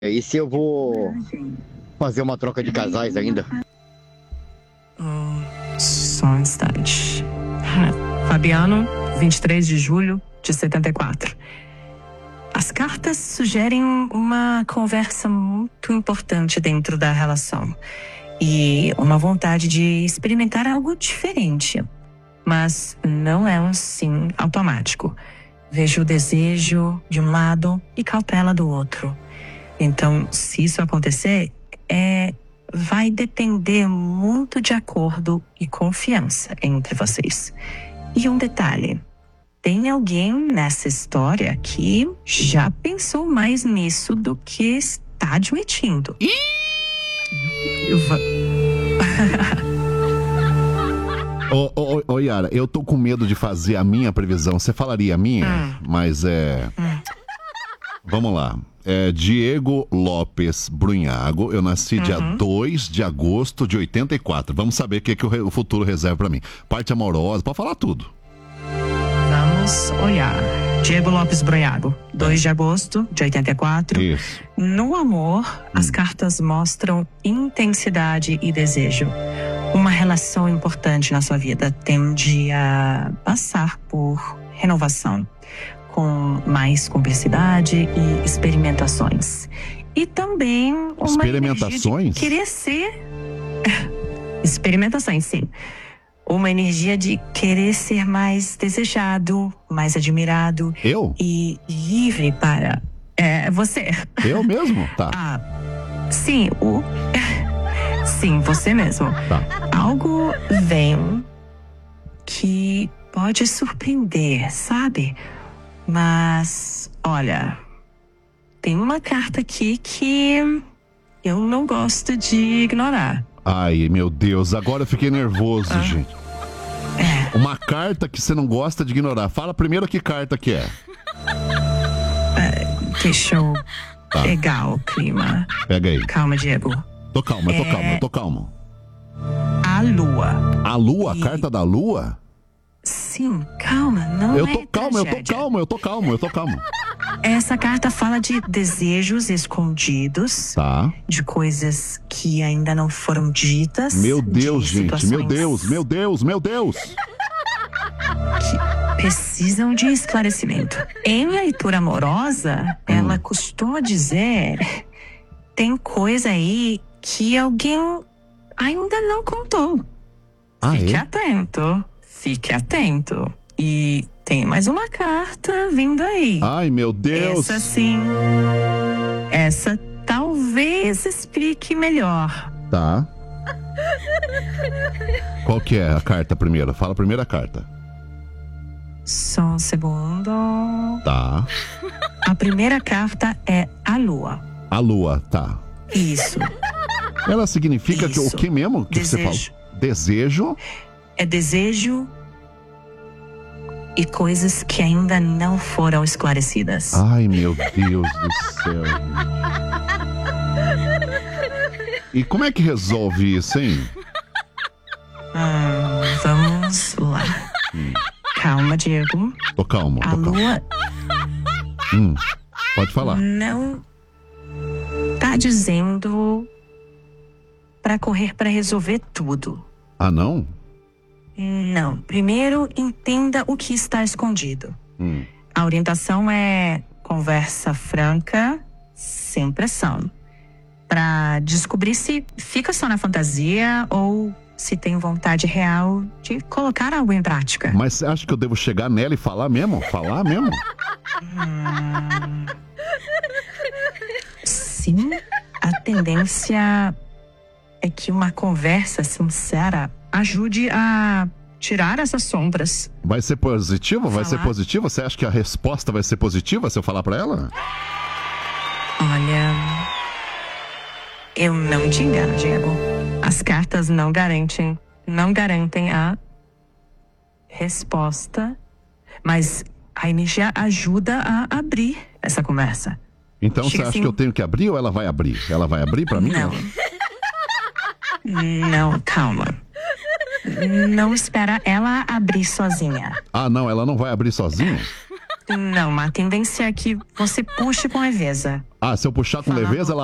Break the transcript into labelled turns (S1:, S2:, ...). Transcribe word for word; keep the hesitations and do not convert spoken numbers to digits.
S1: E se eu vou fazer uma troca de casais ainda?
S2: Hum, só um instante. Fabiano, vinte e três de julho de setenta e quatro. As cartas sugerem uma conversa muito importante dentro da relação e uma vontade de experimentar algo diferente, mas não é um sim automático. Vejo o desejo de um lado e cautela do outro. Então, se isso acontecer, é, vai depender muito de acordo e confiança entre vocês. E um detalhe, tem alguém nessa história que já pensou mais nisso do que está admitindo.
S3: Ô, ô, ô, Yara, eu tô com medo de fazer a minha previsão. Você falaria a minha? Hum. Mas é... Hum. Vamos lá. É Diego Lopes Brunhago. Eu nasci uhum. dia dois de agosto de oitenta e quatro. Vamos saber o que, que o futuro reserva pra mim. Parte amorosa, pode falar tudo.
S2: Vamos olhar. Diego Lopes Brunhago, dois de agosto de oitenta e quatro.
S3: Isso.
S2: No amor, hum. as cartas mostram intensidade e desejo. Uma relação importante na sua vida tende a passar por renovação, com mais cumplicidade e experimentações. E também uma
S3: experimentações?
S2: De querer ser... experimentações, sim. Uma energia de querer ser mais desejado, mais admirado.
S3: Eu?
S2: E livre para... É, você.
S3: Eu mesmo? Tá.
S2: Ah, sim, o... Sim, você mesmo.
S3: Tá.
S2: Algo vem que pode surpreender, sabe? Mas, olha, tem uma carta aqui que eu não gosto de ignorar.
S3: Ai, meu Deus, agora eu fiquei nervoso, ah. gente.
S2: É.
S3: Uma carta que você não gosta de ignorar. Fala primeiro que carta que é.
S2: é deixa eu tá. pegar o clima.
S3: Pega aí.
S2: Calma, Diego.
S3: Tô calmo, eu tô
S2: é...
S3: calmo, eu tô calmo.
S2: A lua.
S3: A lua?
S2: E...
S3: A carta da lua?
S2: Sim, calma, não
S3: eu
S2: é
S3: tô calmo,
S2: tragédia.
S3: eu tô calmo, eu tô calmo, eu tô calmo.
S2: Essa carta fala de desejos escondidos,
S3: tá.
S2: de coisas que ainda não foram ditas.
S3: Meu Deus,
S2: de
S3: gente,
S2: situações
S3: meu Deus, meu Deus, meu Deus.
S2: Que precisam de esclarecimento. Em leitura amorosa, hum. ela costuma dizer, tem coisa aí que alguém ainda não contou.
S3: Ah,
S2: Fique
S3: é?
S2: atento. Fique atento. E tem mais uma carta vindo aí.
S3: Ai, meu Deus.
S2: Essa sim. Essa talvez explique melhor.
S3: Tá. Qual que é a carta primeiro? Fala a primeira carta.
S2: Só um segundo.
S3: Tá.
S2: A primeira carta é a lua.
S3: A lua, tá.
S2: Isso.
S3: Ela significa
S2: Isso.
S3: que o que mesmo que
S2: Desejo.
S3: você fala? Desejo.
S2: É desejo e coisas que ainda não foram esclarecidas.
S3: Ai, meu Deus do céu. E como é que resolve isso, hein?
S2: Hum, vamos lá.
S3: Hum.
S2: Calma, Diego.
S3: Tô calmo, tô
S2: A
S3: calmo.
S2: lua
S3: hum, pode falar.
S2: Não tá dizendo pra correr pra resolver tudo.
S3: Ah, não?
S2: Não. Primeiro, entenda o que está escondido.
S3: Hum.
S2: A orientação é conversa franca, sem pressão. Pra descobrir se fica só na fantasia ou se tem vontade real de colocar algo em prática.
S3: Mas você acha que eu devo chegar nela e falar mesmo? Falar mesmo?
S2: Hum... Sim, a tendência é que uma conversa sincera ajude a tirar essas sombras.
S3: Vai ser positiva? Vai
S2: Falar.
S3: ser positiva? Você acha que a resposta vai ser positiva se eu falar pra ela?
S2: Olha, eu não te engano, Diego. As cartas não garantem, não garantem a resposta, mas a energia ajuda a abrir essa conversa.
S3: Então
S2: Chega
S3: você acha
S2: assim...
S3: que eu tenho que abrir ou ela vai abrir? Ela vai abrir pra mim?
S2: Não. Não, calma. Não espera ela abrir sozinha.
S3: Ah, não, ela não vai abrir sozinha?
S2: Não, a tendência é que você puxe com leveza.
S3: Ah, se eu puxar com
S2: Falando-
S3: leveza, ela